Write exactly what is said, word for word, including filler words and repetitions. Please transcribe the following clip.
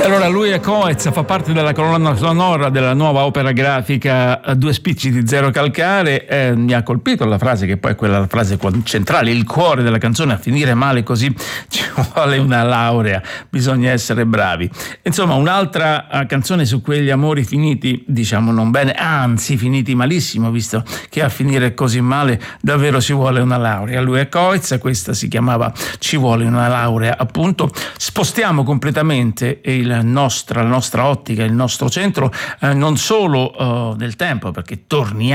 allora lui è Coez, fa parte della colonna sonora della nuova opera grafica Due spicci di zero calcare. Eh, mi ha colpito la frase, che poi è quella la frase centrale, il cuore della canzone: a finire male così ci vuole una laurea, bisogna essere bravi. Insomma, un'altra canzone su quegli amori finiti, diciamo non bene, anzi finiti malissimo, visto che a finire così male davvero ci vuole una laurea. Lui è Coez, questa si chiamava Ci vuole una laurea, appunto. Spostiamo completamente il nostra, la nostra ottica, il nostro centro, eh, non solo eh, del tempo, perché torniamo